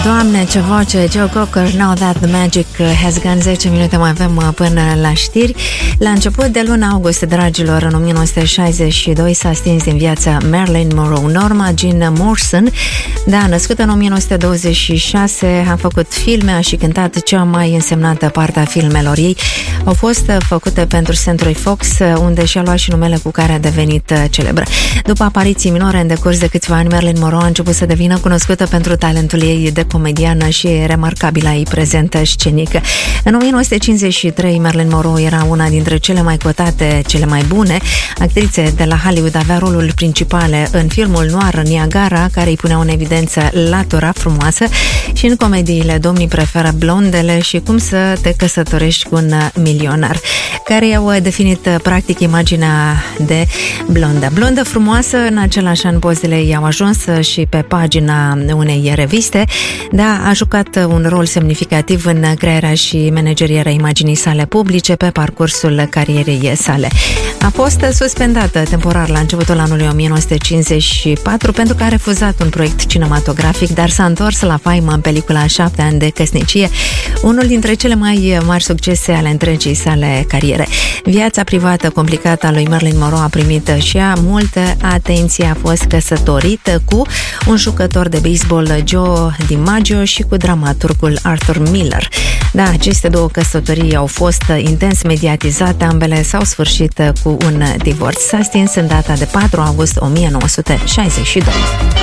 Doamne, ce voce, Joe Cocker, Now That The Magic Has Gone. 10 minute mai avem până la știri. La început de luna august, dragilor, în 1962 s-a stins din viața Marilyn Monroe. Norma Jean Morrison, da, născută în 1926, a făcut filme, a și cântat cea mai însemnată parte a filmelor ei. Au fost făcute pentru Century Fox, unde și-a luat și numele cu care a devenit celebră. După apariții minore în decurs de câțiva ani, Marilyn Monroe a început să devină cunoscută pentru talentul ei de comediană și remarcabila ei prezentă scenică. În 1953, Marilyn Monroe era una dintre cele mai cotate, cele mai bune actrițe de la Hollywood. Avea roluri principale în filmul noir Niagara, care îi punea în evidență latura frumoasă, și în comediile Domnii preferă blondele și Cum să te căsătorești cu un milionar, care i-au definit practic imaginea de blondă. Blondă frumoasă, în același an pozele i-au ajuns și pe pagina unei reviste. Da, a jucat un rol semnificativ în crearea și managerierea imaginii sale publice pe parcursul carierei sale. A fost suspendată temporar la începutul anului 1954 pentru că a refuzat un proiect cinematografic, dar s-a întors la faimă în pelicula 7 ani de căsnicie, unul dintre cele mai mari succese ale întregii sale cariere. Viața privată complicată a lui Marilyn Monroe a primit și ea multă atenție. A fost căsătorită cu un jucător de baseball, Joe DiMaggio, și cu dramaturgul Arthur Miller. Da, aceste două căsătorii au fost intens mediatizate, ambele s-au sfârșit cu un divorț. S-a stins în data de 4 august 1962.